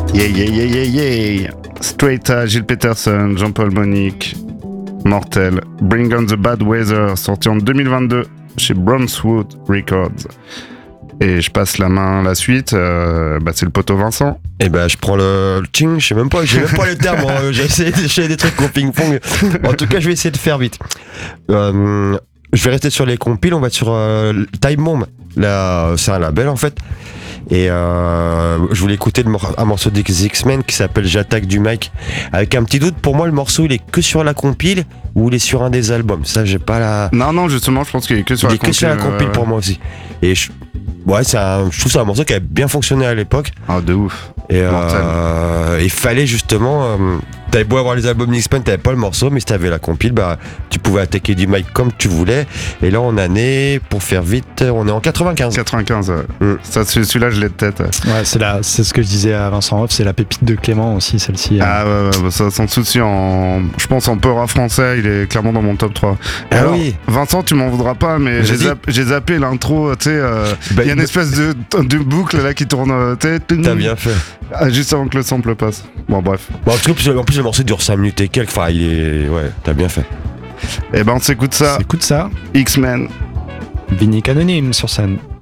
Yeah, yeah, yeah, yeah, yeah. Straight à Gilles Peterson, Jean-Paul Monique, Mortel, Bring on the Bad Weather, sorti en 2022 chez Brownswood Records. Et je passe la suite, c'est le poteau Vincent. Et je prends le ching, j'ai même pas les termes, j'ai essayé d'essayer des trucs au ping-pong. En tout cas, je vais essayer de faire vite. Je vais rester sur les compiles, on va sur Time Bomb. Là, c'est un label en fait. Et je voulais écouter un morceau des X-Men qui s'appelle J'attaque du mic. Avec un petit doute, pour moi le morceau il est que sur la compile ou il est sur un des albums. Ça j'ai pas la... Non, justement je pense qu'il est que sur la compile. Il est que sur la compile pour moi aussi. Et je trouve que c'est un morceau qui a bien fonctionné à l'époque. Ah de ouf. Et il fallait justement... t'avais beau avoir les albums X-Men, t'avais pas le morceau, mais si t'avais la compile, tu pouvais attaquer du mic comme tu voulais. Et là, on en est, pour faire vite, on est en 95. 95, ça, celui-là, je l'ai de tête. Ouais, c'est ce que je disais à Vincent Hoff, c'est la pépite de Clément aussi, celle-ci. Ah ouais, ça, sans souci, je pense en peur français, il est clairement dans mon top 3. Et alors, oui. Vincent, tu m'en voudras pas, mais j'ai zappé l'intro, tu sais, il y a une espèce de boucle là qui tourne, t'as bien fait. Juste avant que le sample passe. Bon, bref. En plus, le morceau dure 5 minutes et quelques. Enfin, ouais, t'as bien fait. Et on s'écoute ça. X-Men. Vinnick Anonyme sur scène.